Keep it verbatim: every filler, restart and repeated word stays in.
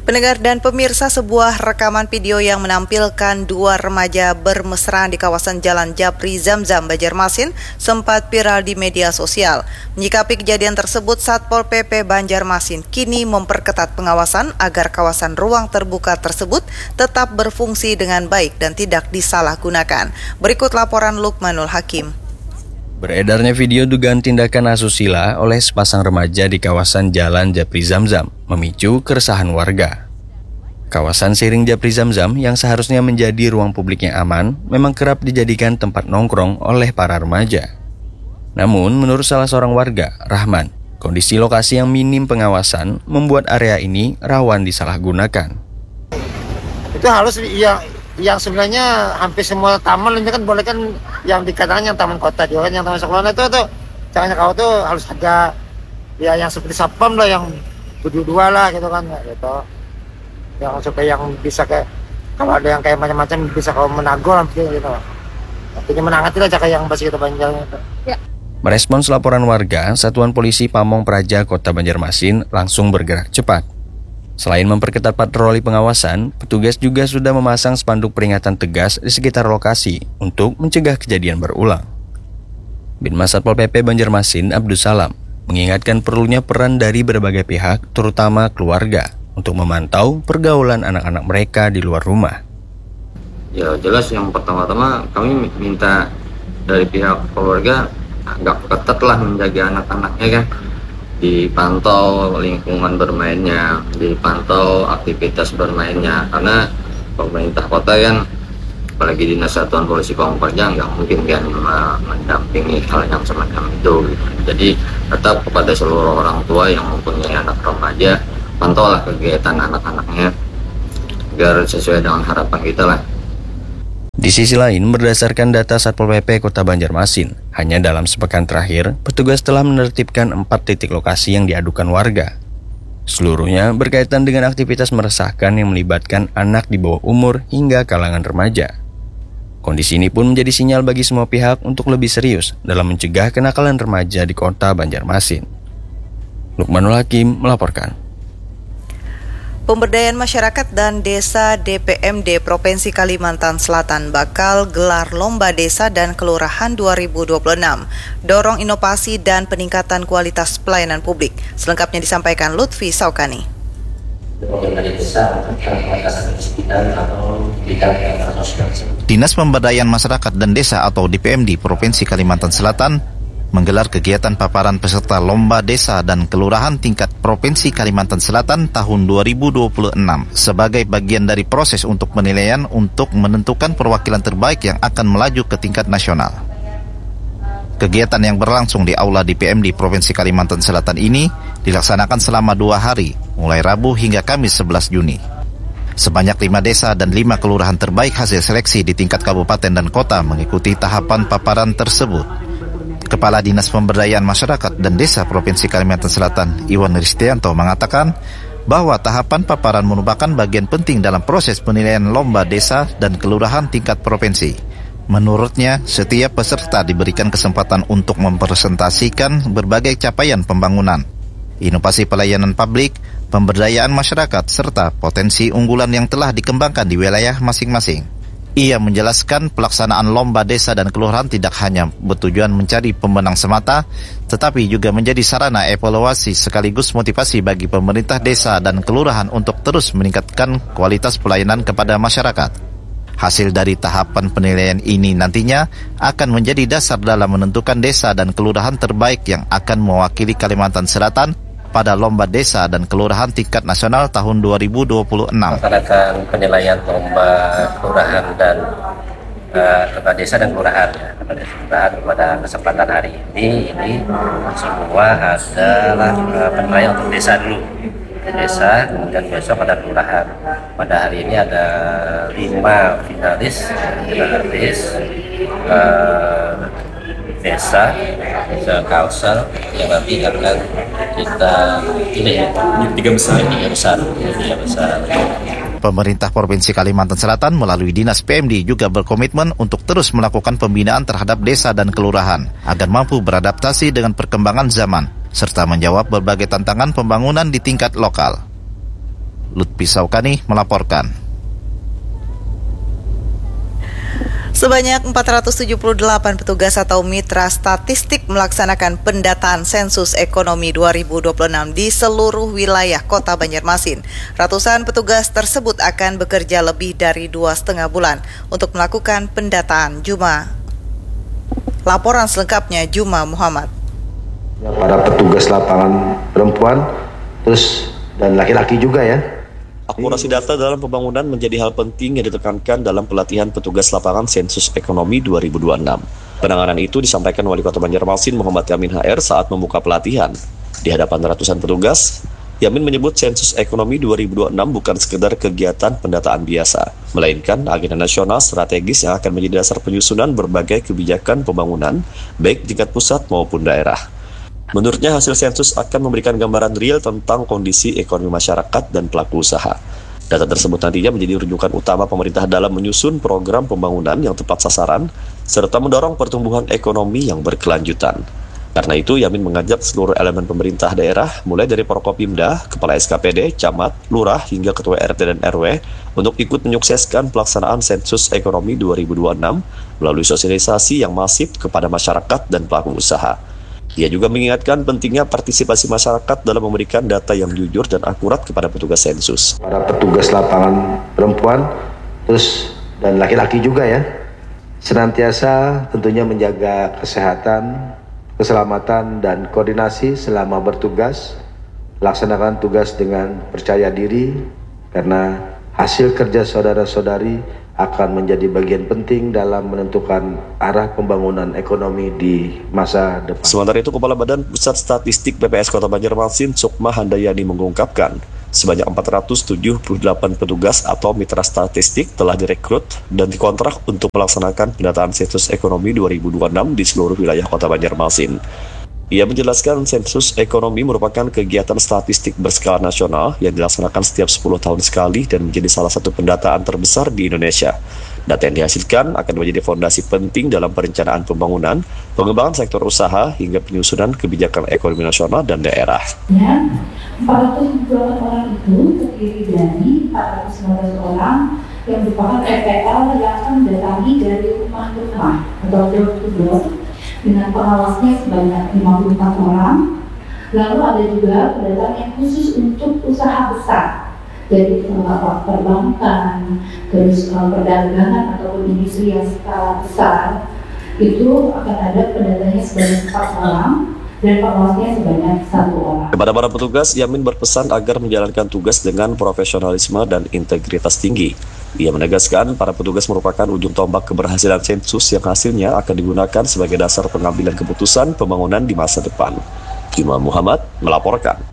Pendengar dan pemirsa, sebuah rekaman video yang menampilkan dua remaja bermesraan di kawasan Jalan Japri Zamzam, Banjarmasin sempat viral di media sosial. Menyikapi kejadian tersebut, Satpol P P Banjarmasin kini memperketat pengawasan agar kawasan ruang terbuka tersebut tetap berfungsi dengan baik dan tidak disalahgunakan. Berikut laporan Lukmanul Hakim. Beredarnya video dugaan tindakan asusila oleh sepasang remaja di kawasan Jalan Japri Zamzam memicu keresahan warga. Kawasan Siring Japri Zamzam yang seharusnya menjadi ruang publik yang aman memang kerap dijadikan tempat nongkrong oleh para remaja. Namun, menurut salah seorang warga, Rahman, kondisi lokasi yang minim pengawasan membuat area ini rawan disalahgunakan. Itu harus ya. Yang sebenarnya hampir semua taman ini kan boleh kan yang dikatakan yang taman kota juga kan, yang taman sekolah itu tuh caranya kau tuh harus ada ya yang seperti sapam lah, yang berdua lah gitu kan gitu, yang supaya yang bisa kayak kalau ada yang kayak macam-macam bisa kau menagor gitu, artinya menangati lah kayak yang pasti kita banjir itu. Ya. Merespons laporan warga, Satuan Polisi Pamong Praja Kota Banjarmasin langsung bergerak cepat. Selain memperketat patroli pengawasan, petugas juga sudah memasang spanduk peringatan tegas di sekitar lokasi untuk mencegah kejadian berulang. Binmas Satpol P P Banjarmasin Abdus Salam mengingatkan perlunya peran dari berbagai pihak, terutama keluarga, untuk memantau pergaulan anak-anak mereka di luar rumah. Ya jelas yang pertama-tama kami minta dari pihak keluarga agak ketat lah menjaga anak-anaknya kan. Dipantau lingkungan bermainnya, dipantau aktivitas bermainnya, karena pemerintah kota kan, apalagi Dinas Satuan Polisi Pamong Praja nggak mungkin kan mendampingi hal yang semacam itu. Jadi tetap kepada seluruh orang tua yang mempunyai anak remaja, pantaulah kegiatan anak-anaknya agar sesuai dengan harapan kita lah. Di sisi lain, berdasarkan data Satpol P P Kota Banjarmasin, hanya dalam sepekan terakhir, petugas telah menertibkan empat titik lokasi yang diadukan warga. Seluruhnya berkaitan dengan aktivitas meresahkan yang melibatkan anak di bawah umur hingga kalangan remaja. Kondisi ini pun menjadi sinyal bagi semua pihak untuk lebih serius dalam mencegah kenakalan remaja di Kota Banjarmasin. Lukmanul Hakim melaporkan. Pemberdayaan Masyarakat dan Desa D P M D Provinsi Kalimantan Selatan bakal gelar Lomba Desa dan Kelurahan dua ribu dua puluh enam. Dorong inovasi dan peningkatan kualitas pelayanan publik. Selengkapnya disampaikan Lutfi Saukani. Dinas Pemberdayaan Masyarakat dan Desa atau D P M D Provinsi Kalimantan Selatan menggelar kegiatan paparan peserta Lomba Desa dan Kelurahan tingkat Provinsi Kalimantan Selatan tahun dua ribu dua puluh enam sebagai bagian dari proses untuk penilaian untuk menentukan perwakilan terbaik yang akan melaju ke tingkat nasional. Kegiatan yang berlangsung di Aula D P M D Provinsi Kalimantan Selatan ini dilaksanakan selama dua hari, mulai Rabu hingga Kamis sebelas Juni. Sebanyak lima desa dan lima kelurahan terbaik hasil seleksi di tingkat kabupaten dan kota mengikuti tahapan paparan tersebut. Kepala Dinas Pemberdayaan Masyarakat dan Desa Provinsi Kalimantan Selatan, Iwan Ristianto, mengatakan bahwa tahapan paparan merupakan bagian penting dalam proses penilaian lomba desa dan kelurahan tingkat provinsi. Menurutnya, setiap peserta diberikan kesempatan untuk mempresentasikan berbagai capaian pembangunan, inovasi pelayanan publik, pemberdayaan masyarakat, serta potensi unggulan yang telah dikembangkan di wilayah masing-masing. Ia menjelaskan pelaksanaan lomba desa dan kelurahan tidak hanya bertujuan mencari pemenang semata, tetapi juga menjadi sarana evaluasi sekaligus motivasi bagi pemerintah desa dan kelurahan untuk terus meningkatkan kualitas pelayanan kepada masyarakat. Hasil dari tahapan penilaian ini nantinya akan menjadi dasar dalam menentukan desa dan kelurahan terbaik yang akan mewakili Kalimantan Selatan pada Lomba Desa dan Kelurahan tingkat nasional tahun dua ribu dua puluh enam. Melaksanakan penilaian lomba kelurahan dan uh, lomba desa dan kelurahan ya, kelurahan pada kesempatan hari ini ini semua adalah uh, penilaian untuk desa dulu, desa, kemudian besok ada kelurahan. Pada hari ini ada lima finalis, finalis uh, desa, se-Kalsel yang nanti akan kita pilih tiga besar, tiga besar, tiga besar. Pemerintah Provinsi Kalimantan Selatan melalui Dinas P M D juga berkomitmen untuk terus melakukan pembinaan terhadap desa dan kelurahan agar mampu beradaptasi dengan perkembangan zaman serta menjawab berbagai tantangan pembangunan di tingkat lokal. Lutfi Saukani melaporkan. Sebanyak empat ratus tujuh puluh delapan petugas atau mitra statistik melaksanakan pendataan sensus ekonomi dua ribu dua puluh enam di seluruh wilayah Kota Banjarmasin. Ratusan petugas tersebut akan bekerja lebih dari dua setengah bulan untuk melakukan pendataan. Juma. Laporan selengkapnya Juma Muhammad. Para petugas lapangan perempuan, terus dan laki-laki juga ya. Akurasi data dalam pembangunan menjadi hal penting yang ditekankan dalam pelatihan petugas lapangan sensus ekonomi dua ribu dua puluh enam. Penanganan itu disampaikan Wali Kota Banjarmasin Muhammad Yamin H R saat membuka pelatihan. Di hadapan ratusan petugas, Yamin menyebut sensus ekonomi dua ribu dua puluh enam bukan sekedar kegiatan pendataan biasa, melainkan agenda nasional strategis yang akan menjadi dasar penyusunan berbagai kebijakan pembangunan, baik tingkat pusat maupun daerah. Menurutnya, hasil sensus akan memberikan gambaran real tentang kondisi ekonomi masyarakat dan pelaku usaha. Data tersebut nantinya menjadi rujukan utama pemerintah dalam menyusun program pembangunan yang tepat sasaran, serta mendorong pertumbuhan ekonomi yang berkelanjutan. Karena itu, Yamin mengajak seluruh elemen pemerintah daerah, mulai dari Prokopimda, Kepala S K P D, Camat, Lurah, hingga Ketua R T dan R W, untuk ikut menyukseskan pelaksanaan sensus ekonomi dua ribu dua puluh enam melalui sosialisasi yang masif kepada masyarakat dan pelaku usaha. Ia juga mengingatkan pentingnya partisipasi masyarakat dalam memberikan data yang jujur dan akurat kepada petugas sensus. Para petugas lapangan perempuan, terus dan laki-laki juga ya, senantiasa tentunya menjaga kesehatan, keselamatan, dan koordinasi selama bertugas, laksanakan tugas dengan percaya diri, karena hasil kerja saudara-saudari akan menjadi bagian penting dalam menentukan arah pembangunan ekonomi di masa depan. Sementara itu, Kepala Badan Pusat Statistik B P S Kota Banjarmasin, Sukma Handayani, mengungkapkan sebanyak empat ratus tujuh puluh delapan petugas atau mitra statistik telah direkrut dan dikontrak untuk melaksanakan pendataan sensus ekonomi dua ribu dua puluh enam di seluruh wilayah Kota Banjarmasin. Ia menjelaskan sensus ekonomi merupakan kegiatan statistik berskala nasional yang dilaksanakan setiap sepuluh tahun sekali dan menjadi salah satu pendataan terbesar di Indonesia. Data yang dihasilkan akan menjadi fondasi penting dalam perencanaan pembangunan, pengembangan sektor usaha, hingga penyusunan kebijakan ekonomi nasional dan daerah. Ya, empat ratus tujuh puluh delapan orang itu terdiri dari empat ratus sembilan belas orang yang merupakan R P L yang akan mendatangi dari rumah ke rumah atau door to door, dengan pengawasnya sebanyak lima puluh empat orang. Lalu ada juga pendataan yang khusus untuk usaha besar, dari uh, perbankan, terus uh, perdagangan ataupun industri yang skala besar. Itu akan ada pendatanya sebanyak empat orang dan pengawasnya sebanyak satu orang. Kepada para petugas, Yamin berpesan agar menjalankan tugas dengan profesionalisme dan integritas tinggi. Ia menegaskan para petugas merupakan ujung tombak keberhasilan sensus yang hasilnya akan digunakan sebagai dasar pengambilan keputusan pembangunan di masa depan. Juma Muhammad melaporkan.